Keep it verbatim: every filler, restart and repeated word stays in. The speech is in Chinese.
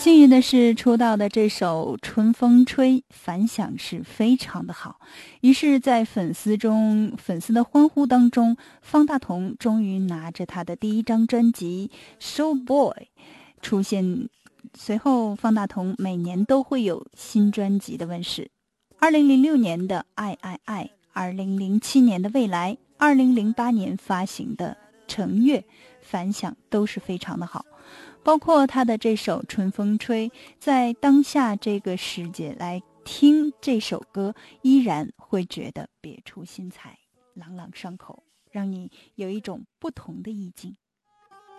幸运的是，出道的这首《春风吹》反响是非常的好，于是在粉丝中粉丝的欢呼当中，方大同终于拿着他的第一张专辑《Show Boy》出现。随后方大同每年都会有新专辑的问世，二零零六年的《爱爱爱》，二零零七年的《未来》，二零零八年发行的《橙月》，反响都是非常的好。包括他的这首《春风吹》，在当下这个时节来听这首歌，依然会觉得别出心裁，朗朗上口，让你有一种不同的意境。